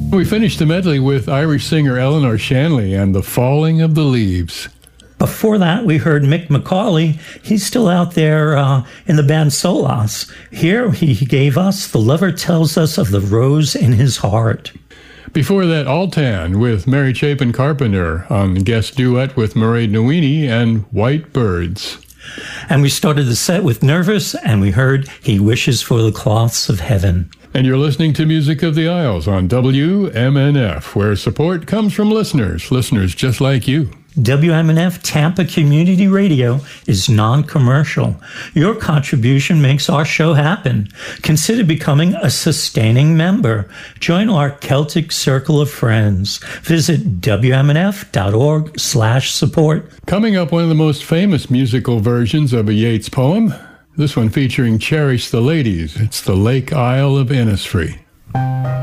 We finished the medley with Irish singer Eleanor Shanley and The Falling of the Leaves. Before that, we heard Mick McCauley. He's still out there in the band Solas. Here, he gave us The Lover Tells Us of the Rose in His Heart. Before that, Altan with Mary Chapin Carpenter on guest duet with Mairead Nawini and White Birds. And we started the set with Nervous, and we heard He Wishes for the Cloths of Heaven. And you're listening to Music of the Isles on WMNF, where support comes from listeners just like you. WMNF Tampa Community Radio is non-commercial. Your contribution makes our show happen. Consider becoming a sustaining member. Join our Celtic Circle of Friends. Visit WMNF.org/support. Coming up, one of the most famous musical versions of a Yeats poem. This one featuring Cherish the Ladies. It's the Lake Isle of Innisfree.